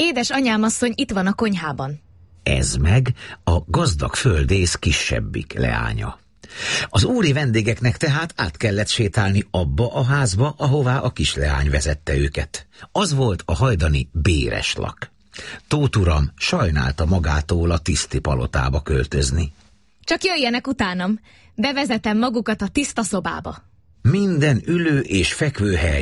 Édes anyámasszony itt van a konyhában. Ez meg a gazdag földész kisebbik leánya. Az úri vendégeknek tehát át kellett sétálni abba a házba, ahová a kisleány vezette őket. Az volt a hajdani Béreslak. Tóth Uram sajnálta magától a tiszti palotába költözni. Csak jöjjenek utánam, bevezetem magukat a tiszta szobába. Minden ülő és fekvőhely